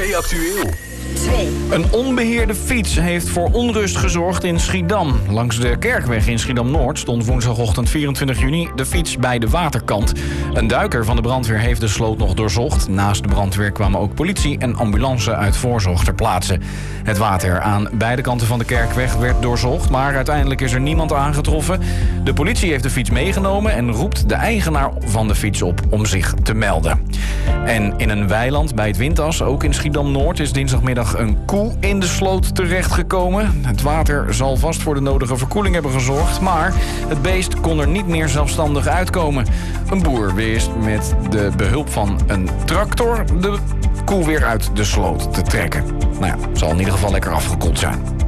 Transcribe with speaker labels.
Speaker 1: TV Actueel.
Speaker 2: 2.
Speaker 3: Een onbeheerde fiets heeft voor onrust gezorgd in Schiedam. Langs de Kerkweg in Schiedam-Noord stond woensdagochtend 24 juni de fiets bij de waterkant. Een duiker van de brandweer heeft de sloot nog doorzocht. Naast de brandweer kwamen ook politie en ambulance uit voorzorg ter plaatse. Het water aan beide kanten van de Kerkweg werd doorzocht, maar uiteindelijk is er niemand aangetroffen. De politie heeft de fiets meegenomen en roept de eigenaar van de fiets op om zich te melden. En in een weiland bij het Wintas, ook in Schiedam-Noord, is dinsdagmiddag een koe in de sloot terechtgekomen. Het water zal vast voor de nodige verkoeling hebben gezorgd, maar het beest kon er niet meer zelfstandig uitkomen. Een boer wist met de behulp van een tractor de koe weer uit de sloot te trekken. Nou ja, zal in ieder geval lekker afgekoeld zijn.